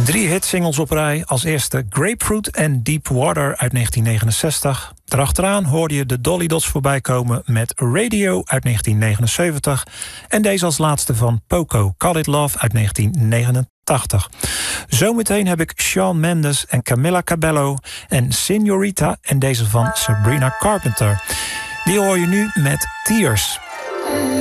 3 hitsingles op rij. Als eerste Grapefruit en Deep Water uit 1969. Daarachteraan hoorde je de Dolly Dots voorbij komen met Radio uit 1979. En deze als laatste van Poco, Call It Love uit 1989. Zometeen heb ik Shawn Mendes en Camila Cabello en Señorita en deze van Sabrina Carpenter. Die hoor je nu met Tears.